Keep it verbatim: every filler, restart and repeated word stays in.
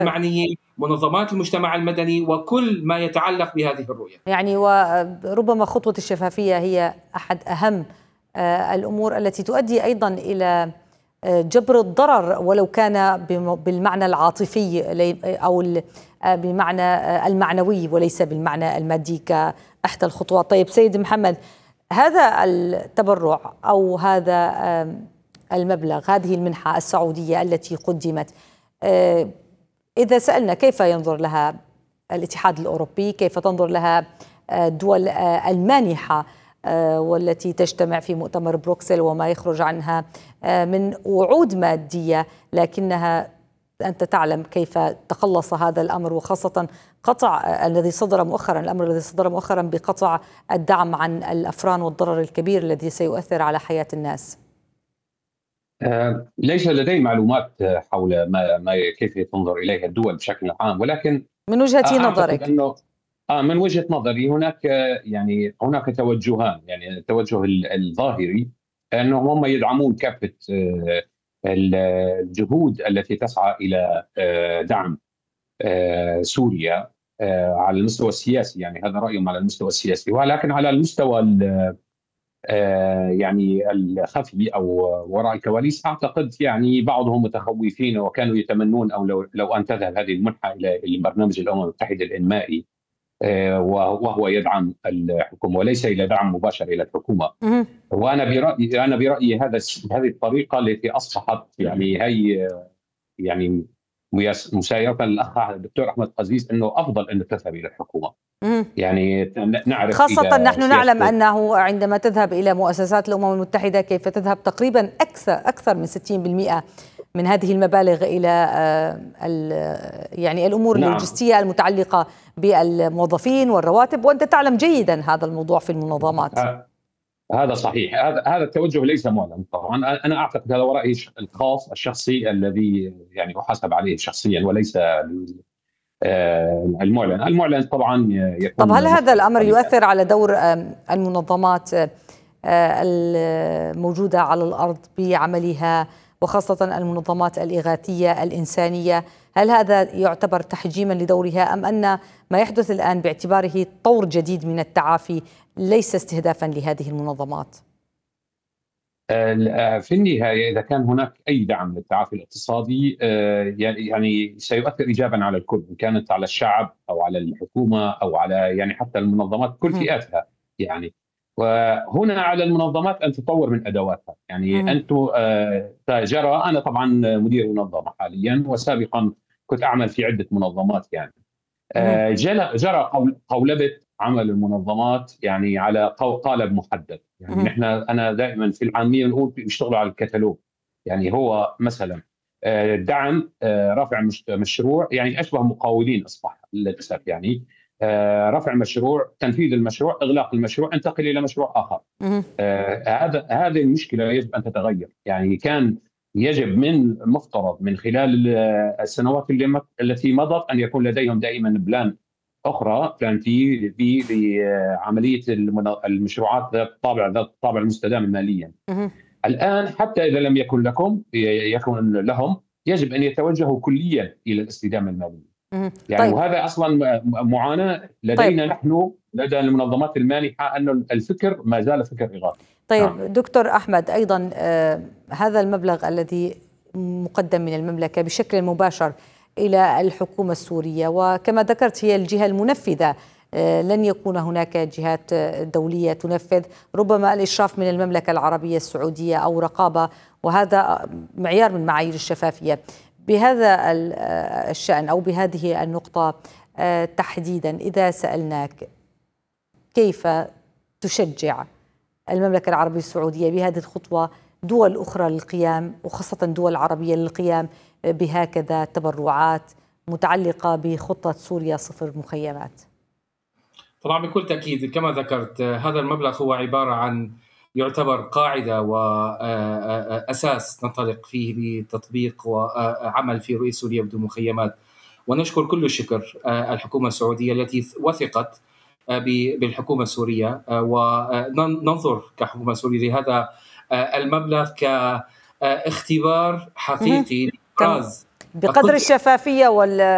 المعنيين، منظمات المجتمع المدني وكل ما يتعلق بهذه الرؤية. يعني وربما خطوة الشفافية هي أحد أهم الأمور التي تؤدي أيضا إلى جبر الضرر ولو كان بالمعنى العاطفي أو بالمعنى المعنوي وليس بالمعنى المادي كأحد الخطوات. طيب سيد محمد، هذا التبرع أو هذا المبلغ، هذه المنحة السعودية التي قدمت، إذا سألنا كيف ينظر لها الاتحاد الأوروبي، كيف تنظر لها الدول المانحة والتي تجتمع في مؤتمر بروكسل وما يخرج عنها من وعود مادية، لكنها أنت تعلم كيف تقلص هذا الأمر، وخاصة قطع الذي صدر مؤخرا الأمر الذي صدر مؤخرا بقطع الدعم عن الأفران والضرر الكبير الذي سيؤثر على حياة الناس. ليس لدي معلومات حول ما, ما كيف تنظر إليها الدول بشكل عام، ولكن من وجهة نظرك أنه آه من وجهة نظري هناك يعني هناك توجهان. يعني التوجه الظاهري أنه هم يدعمون كافة الجهود التي تسعى إلى دعم سوريا على المستوى السياسي، يعني هذا رأيهم على المستوى السياسي، ولكن على المستوى يعني الخفي أو وراء الكواليس أعتقد يعني بعضهم متخوفين وكانوا يتمنون أو لو, لو أن تذهب هذه المنحة إلى البرنامج الأمم المتحدة الإنمائي وهو يدعم الحكومة وليس إلى دعم مباشر إلى الحكومة. وأنا برأيي أنا برأيي هذا هذه الطريقة التي أصبحت يعني هي يعني مسايرة للأخ الدكتور أحمد قزيز أنه أفضل أن تذهب إلى الحكومة. يعني نعرف خاصة نحن نعلم أنه عندما تذهب إلى مؤسسات الأمم المتحدة كيف تذهب تقريبا أكثر أكثر من ستين بالمئة من هذه المبالغ إلى يعني الأمور نعم. اللوجستية المتعلقة بالموظفين والرواتب، وأنت تعلم جيدا هذا الموضوع في المنظمات. هذا صحيح، هذا هذا التوجه ليس معلن طبعا. أنا أعتقد هذا ورأيي الخاص الشخصي الذي يعني أحاسب عليه شخصيا وليس المعلن. المعلن طبعا يكون. طب هل هذا الأمر يؤثر على دور المنظمات الموجودة على الأرض بعملها وخاصة المنظمات الإغاثية الإنسانية؟ هل هذا يعتبر تحجيما لدورها أم أن ما يحدث الآن باعتباره طور جديد من التعافي ليس استهدافا لهذه المنظمات؟ في النهاية إذا كان هناك أي دعم للتعافي الاقتصادي يعني سيؤثر إيجابا على الكل، إن كانت على الشعب أو على الحكومة أو على يعني حتى المنظمات كل فئاتها. يعني وهنا على المنظمات أن تطور من أدواتها. يعني أنتم جرى أنا طبعا مدير منظمة حاليا وسابقا كنت أعمل في عدة منظمات. يعني جرى قولبة عمل المنظمات يعني على قالب محدد. يعني نحن انا دائما في العاميه نقول بيشتغلوا على الكتالوج. يعني هو مثلا دعم رفع مشروع، يعني اشبه مقاولين اصبح للاسف. يعني رفع مشروع، تنفيذ المشروع، اغلاق المشروع، انتقل الى مشروع اخر. هذا هذه المشكله يجب ان تتغير. يعني كان يجب من مفترض من خلال السنوات التي مضت ان يكون لديهم دائما بلان اخرى كانت بعمليه المشروعات ذات الطابع ذات الطابع المستدام ماليا. الان حتى اذا لم يكن لكم يكون لهم يجب ان يتوجهوا كليا الى الاستدامه الماليه. يعني طيب. وهذا اصلا معاناه لدينا. طيب. نحن لدى المنظمات المانحه ان الفكر ما زال فكر اغاثي. طيب نعم. دكتور احمد، ايضا آه هذا المبلغ الذي مقدم من المملكه بشكل مباشر إلى الحكومة السورية، وكما ذكرت هي الجهة المنفذة، لن يكون هناك جهات دولية تنفذ، ربما الإشراف من المملكة العربية السعودية أو رقابة، وهذا معيار من معايير الشفافية. بهذا الشأن أو بهذه النقطة تحديدا، إذا سألناك كيف تشجع المملكة العربية السعودية بهذه الخطوة دول أخرى للقيام وخاصة دول عربية للقيام بهكذا تبرعات متعلقة بخطة سوريا صفر مخيمات؟ طبعا بكل تأكيد كما ذكرت هذا المبلغ هو عبارة عن يعتبر قاعدة وأساس ننطلق فيه لتطبيق وعمل في رؤية سوريا بدون مخيمات. ونشكر كل الشكر الحكومة السعودية التي وثقت بالحكومة السورية، وننظر كحكومة سورية لهذا المبلغ كاختبار حقيقي بقدر الشفافية وال